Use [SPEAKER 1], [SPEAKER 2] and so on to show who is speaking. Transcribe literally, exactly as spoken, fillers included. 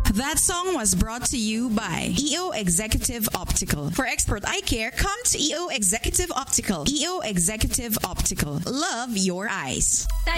[SPEAKER 1] That song was brought to you by E O Executive Optical. For expert eye care, come to E O Executive Optical. E O Executive Optical. Love your eyes.